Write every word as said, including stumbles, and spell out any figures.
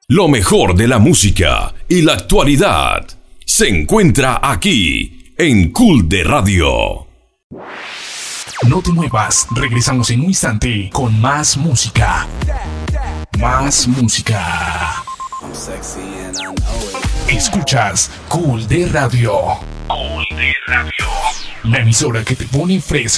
Lo mejor de la música y la actualidad se encuentra aquí en Cool de Radio. No te muevas, regresamos en un instante con más música. Más música. Escuchas Cool de Radio. Cool de Radio. La emisora que te pone fresco.